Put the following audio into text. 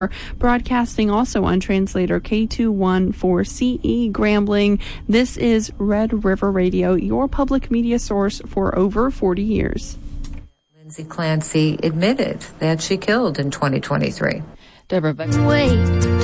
Broadcasting also on translator K214CE Grambling. This is Red River Radio, your public media source for over 40 years. Lindsay Clancy admitted that she killed in 2023. Wait.